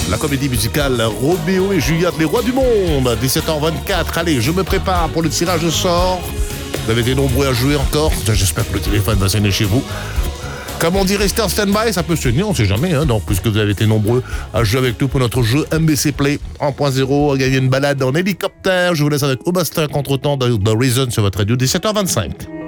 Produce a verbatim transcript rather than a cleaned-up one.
La comédie musicale Roméo et Juliette, les rois du monde, dix-sept heures vingt-quatre. Allez, je me prépare pour le tirage au sort. Vous avez été nombreux à jouer encore. J'espère que le téléphone va sonner chez vous. Comme on dit, restez en stand-by, ça peut sonner, on ne sait jamais. Hein, donc, puisque vous avez été nombreux à jouer avec nous pour notre jeu M B C Play un point zéro, à gagner une balade en hélicoptère. Je vous laisse avec Obastin contre-temps de The Reason sur votre radio, dix-sept heures vingt-cinq.